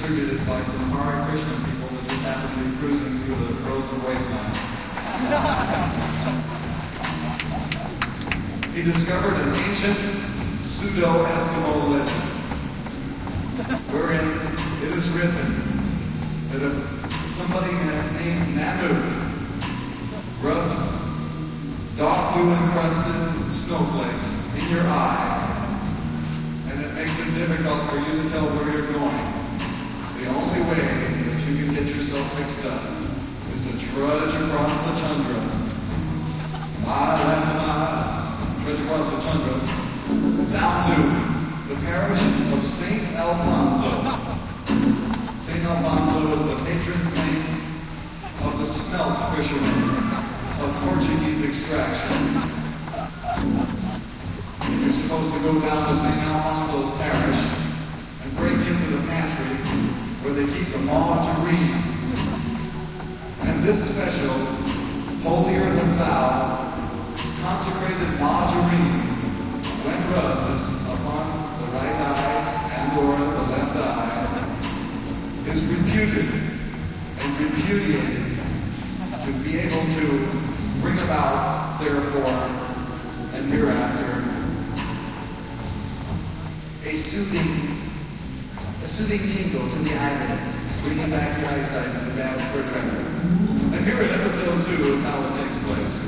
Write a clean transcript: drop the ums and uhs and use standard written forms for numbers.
distributed by some Hare Krishna people that just happened to be cruising through the frozen wasteland. He discovered an ancient pseudo-Eskimo legend, wherein it is written that if somebody named Nanook rubs dog poo encrusted snowflakes in your eye, and it makes it difficult for you to tell where you're going, the only way that you can get yourself fixed up is to trudge across the tundra, mile after mile, trudge across the tundra, down to the parish of St. Alfonso. St. Alfonso is the patron saint of the smelt fishermen of Portuguese extraction. You're supposed to go down to St. Alfonso's parish and break into the pantry where they keep the margarine. And this special, holier than thou, consecrated margarine, when rubbed upon the right eye and or the left eye, is reputed and repudiated to be able to bring about, therefore, and hereafter, a soothing tingle to the eyelids, bringing back the eyesight of the damaged for a traveler. And here in episode 2 is how it takes place.